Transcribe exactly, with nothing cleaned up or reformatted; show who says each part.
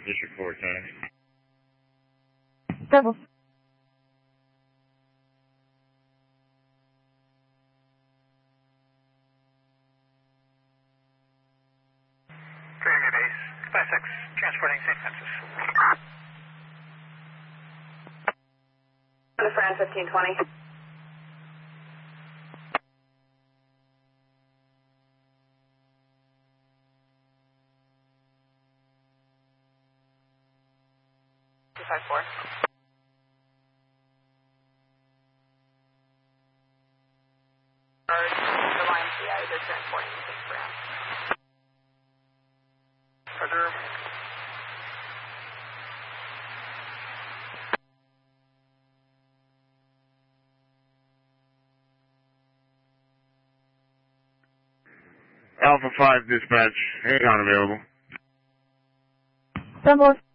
Speaker 1: District four ten.
Speaker 2: Double.
Speaker 3: Prairie Base, five six, transporting Saint Francis.
Speaker 4: The Fran fifteen twenty. two five four. The Y M C A, they're transporting Saint Fran.
Speaker 3: Roger.
Speaker 1: Alpha five dispatch, Aeon available.
Speaker 2: Double.